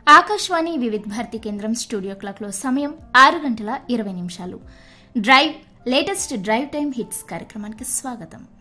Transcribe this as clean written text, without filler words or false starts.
ఆకాశవాణి వివిధ భారతి కేంద్రం studio clock లో సమయం 6:20 drive latest drive time hits కార్యక్రమానికి స్వాగతం.